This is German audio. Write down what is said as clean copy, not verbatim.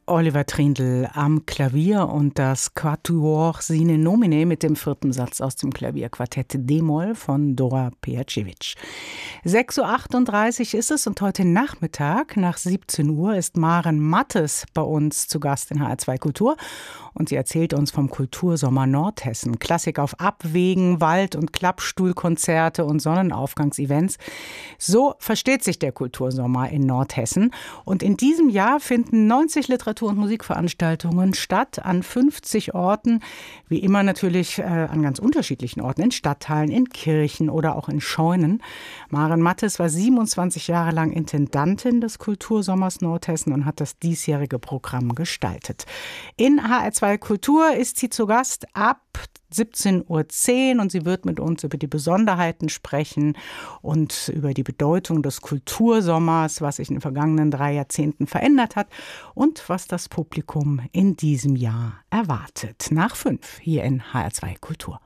Oliver Trindl am Klavier und das Quatuor Sine Nomine mit dem 4. Satz aus dem Klavierquartett D-Moll von Dora Pejacevic. 6:38 Uhr ist es und heute Nachmittag nach 17 Uhr ist Maren Mattes bei uns zu Gast in HR2 Kultur und sie erzählt uns vom Kultursommer Nordhessen. Klassik auf Abwägen, Wald- und Klappstuhlkonzerte und Sonnenaufgangsevents. So versteht sich der Kultursommer in Nordhessen. Und in diesem Jahr finden 90 Literatur- und Musikveranstaltungen statt an 50 Orten. Wie immer natürlich an ganz unterschiedlichen Orten, in Stadtteilen, in Kirchen oder auch in Scheunen. Maren Mattes war 27 Jahre lang Intendantin des Kultursommers Nordhessen und hat das diesjährige Programm gestaltet. In HR2 Kultur ist sie zu Gast ab 17:10 Uhr und sie wird mit uns über die Besonderheiten sprechen und über die Bedeutung des Kultursommers, was sich in den vergangenen 3 Jahrzehnten verändert hat und was das Publikum in diesem Jahr erwartet. Nach 5 hier in HR2 Kultur.